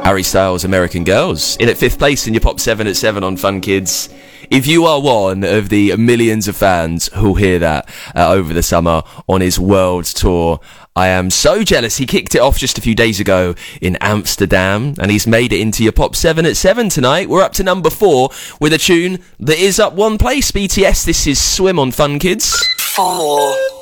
Harry Styles, American Girls, in at 5th place in your Pop 7 at 7 on Fun Kids. If you are one of the millions of fans who'll hear that over the summer on his world tour, I am so jealous. He kicked it off just a few days ago in Amsterdam, and he's made it into your Pop 7 at 7 tonight. We're up to number 4 with a tune that is up 1 place. BTS, this is Swim on Fun Kids. 4.